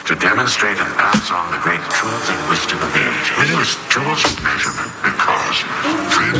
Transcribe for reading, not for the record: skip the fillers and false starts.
to demonstrate and pass on the great truth and wisdom of the age. We use tools of measurement because